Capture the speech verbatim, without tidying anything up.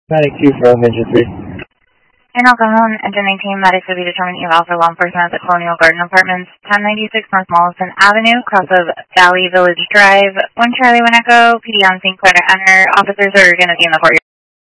Panic two for Engine three. In El Cajon, Engine nineteen, Medics will be determining eval for law enforcement at the Colonial Garden Apartments, ten ninety-six North Mollison Avenue, cross of Valley Village Drive, one Charlie, one Echo, P D on scene, quarter enter. Officers are going to be in the courtyard.